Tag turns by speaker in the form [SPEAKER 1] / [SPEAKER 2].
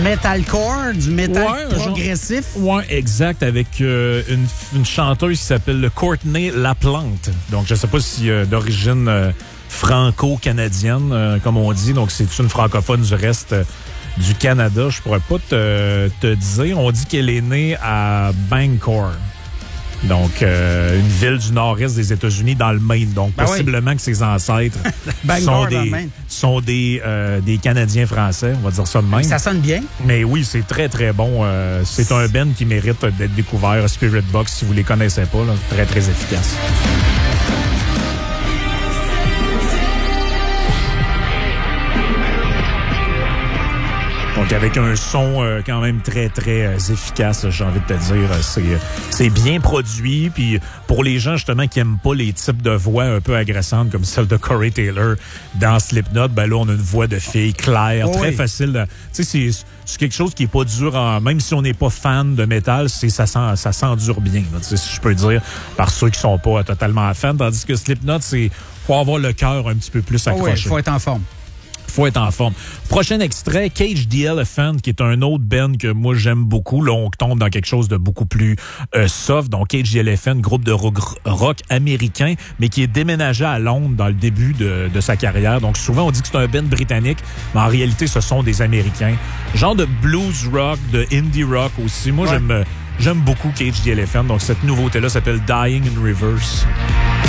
[SPEAKER 1] metalcore, du métal progressif.
[SPEAKER 2] Oui, exact, avec une chanteuse qui s'appelle Courtney Laplante. Donc, je sais pas si d'origine franco-canadienne, comme on dit. Donc, c'est une francophone du reste du Canada. Je pourrais pas te dire. On dit qu'elle est née à Bangor. Donc, une ville du nord-est des États-Unis, dans le Maine. Donc, possiblement que ses ancêtres sont des Canadiens français, on va dire ça de même.
[SPEAKER 1] Ça sonne bien.
[SPEAKER 2] Mais oui, c'est très, très bon. C'est un band qui mérite d'être découvert. Spirit Box, si vous les connaissez pas, là, très, très efficace. Donc, avec un son quand même très, très efficace, j'ai envie de te dire. C'est bien produit. Puis, pour les gens, justement, qui aiment pas les types de voix un peu agressantes, comme celle de Corey Taylor dans Slipknot, ben là, on a une voix de fille claire, très facile. Tu sais, c'est quelque chose qui est pas dur. Même si on n'est pas fan de métal, ça s'endure bien, là, si je peux dire, par ceux qui sont pas totalement fans. Tandis que Slipknot, faut avoir le cœur un petit peu plus accroché.
[SPEAKER 1] Oui, faut être en forme.
[SPEAKER 2] Faut être en forme. Prochain extrait, Cage the Elephant, qui est un autre band que moi j'aime beaucoup. Là, on tombe dans quelque chose de beaucoup plus soft. Donc, Cage the Elephant, groupe de rock américain, mais qui est déménagé à Londres dans le début de sa carrière. Donc, souvent, on dit que c'est un band britannique, mais en réalité, ce sont des Américains. Genre de blues rock, de indie rock aussi. Moi, j'aime beaucoup Cage the Elephant. Donc, cette nouveauté-là s'appelle Dying in Reverse.